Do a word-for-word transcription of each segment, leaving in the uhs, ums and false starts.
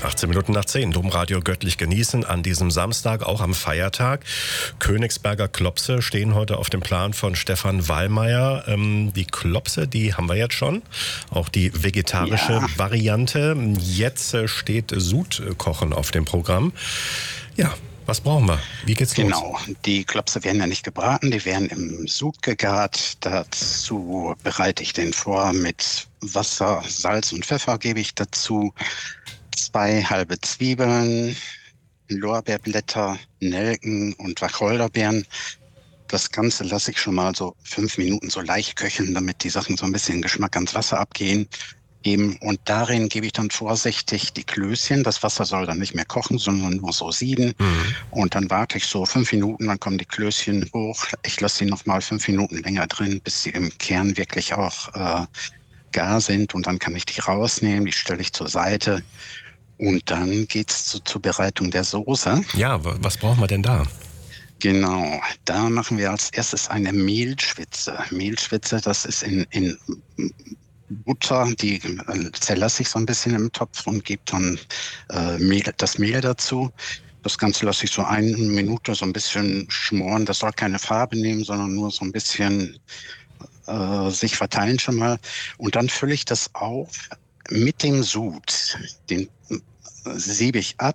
achtzehn Minuten nach zehn, Domradio göttlich genießen an diesem Samstag, auch am Feiertag. Königsberger Klopse stehen heute auf dem Plan von Stefan Wallmeier. Ähm, die Klopse, die haben wir jetzt schon, auch die vegetarische ja. Variante. Jetzt äh, steht Sudkochen auf dem Programm. Ja, was brauchen wir? Wie geht's los? Genau, die Klopse werden ja nicht gebraten, die werden im Sud gegart. Dazu bereite ich den vor mit Wasser, Salz und Pfeffer gebe ich dazu. Zwei halbe Zwiebeln, Lorbeerblätter, Nelken und Wacholderbeeren. Das Ganze lasse ich schon mal so fünf Minuten so leicht köcheln, damit die Sachen so ein bisschen Geschmack ans Wasser abgehen. Eben, und darin gebe ich dann vorsichtig die Klößchen. Das Wasser soll dann nicht mehr kochen, sondern nur so sieden. Mhm. Und dann warte ich so fünf Minuten, dann kommen die Klößchen hoch. Ich lasse sie noch mal fünf Minuten länger drin, bis sie im Kern wirklich auch äh, gar sind. Und dann kann ich die rausnehmen, die stelle ich zur Seite. Und dann geht's zur Zubereitung der Soße. Ja, was brauchen wir denn da? Genau, da machen wir als erstes eine Mehlschwitze. Mehlschwitze, das ist in, in Butter, die äh, zerlasse ich so ein bisschen im Topf und gebe dann äh, Mehl, das Mehl dazu. Das Ganze lasse ich so eine Minute so ein bisschen schmoren. Das soll keine Farbe nehmen, sondern nur so ein bisschen äh, sich verteilen schon mal. Und dann fülle ich das auf mit dem Sud. Den siebe ich ab.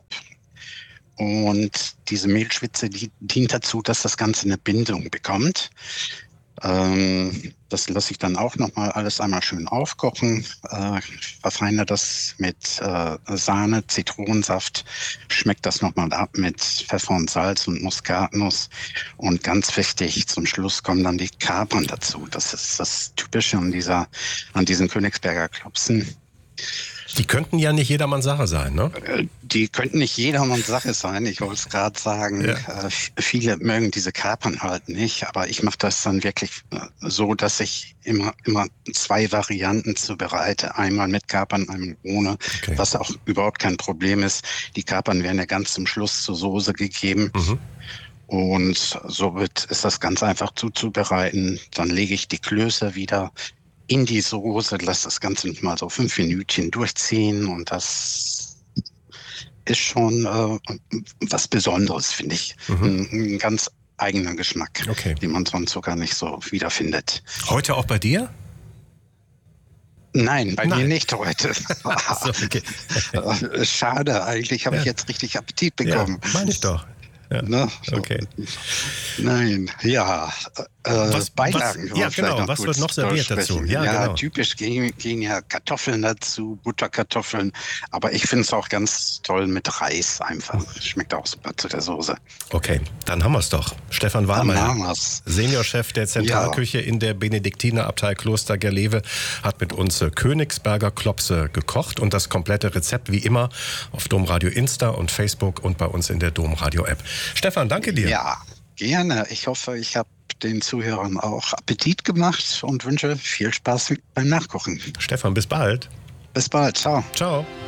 Und diese Mehlschwitze die dient dazu, dass das Ganze eine Bindung bekommt. Ähm, das lasse ich dann auch nochmal alles einmal schön aufkochen. Äh, verfeinere das mit äh, Sahne, Zitronensaft. Schmeckt das nochmal ab mit Pfeffer und Salz und Muskatnuss. Und ganz wichtig, zum Schluss kommen dann die Kapern dazu. Das ist das Typische an dieser, an diesen Königsberger Klopsen. Die könnten ja nicht jedermanns Sache sein, ne? Die könnten nicht jedermanns Sache sein. Ich wollte es gerade sagen, ja. äh, viele mögen diese Kapern halt nicht, aber ich mache das dann wirklich so, dass ich immer, immer zwei Varianten zubereite. Einmal mit Kapern, einmal ohne, okay. Was auch überhaupt kein Problem ist. Die Kapern werden ja ganz zum Schluss zur Soße gegeben. Mhm. Und somit ist das ganz einfach zuzubereiten. Dann lege ich die Klöße wieder in die Soße, lass das Ganze noch mal so fünf Minütchen durchziehen und das ist schon äh, was Besonderes, finde ich. Mhm. Ein, ein ganz eigener Geschmack, okay. Den man sonst so gar nicht so wiederfindet. Heute auch bei dir? Nein, bei Nein. mir nicht heute. So, okay. Schade, eigentlich habe ja. ich jetzt richtig Appetit bekommen. Ja, meine ich doch. Ja. Ne? Okay. Nein, ja. Äh, was, Beilagen. Was, ja, genau. Was wird noch serviert dazu? Ja, ja genau. Typisch gehen, gehen ja Kartoffeln dazu, Butterkartoffeln. Aber ich finde es auch ganz toll mit Reis einfach. Schmeckt auch super zu der Soße. Okay, dann haben wir es doch. Stefan Wallmeier, Seniorchef der Zentralküche ja. in der Benediktinerabtei Kloster Gerlewe, hat mit uns Königsberger Klopse gekocht. Und das komplette Rezept wie immer auf Domradio Insta und Facebook und bei uns in der Domradio-App. Stefan, danke dir. Ja, gerne. Ich hoffe, ich habe den Zuhörern auch Appetit gemacht und wünsche viel Spaß beim Nachkochen. Stefan, bis bald. Bis bald. Ciao. Ciao.